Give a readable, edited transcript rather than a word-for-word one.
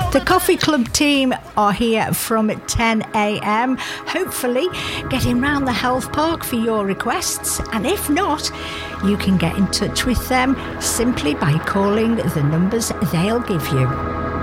The Coffee Club team are here from 10 a.m, hopefully getting round the health park for your requests, and if not, you can get in touch with them simply by calling the numbers they'll give you.